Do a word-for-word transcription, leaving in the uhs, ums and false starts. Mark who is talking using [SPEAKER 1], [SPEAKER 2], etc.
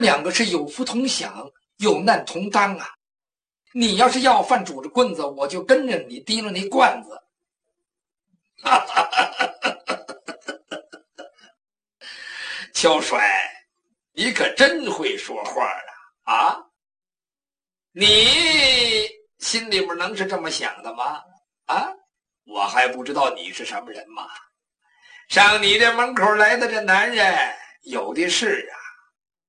[SPEAKER 1] 两个是有福同享，有难同当啊！你要是要饭拄着棍子，我就跟着你提了那罐子。乔帅，你可真会说话啊！啊，你心里面能是这么想的吗？啊，我还不知道你是什么人吗？上你这门口来的这男人有的是啊。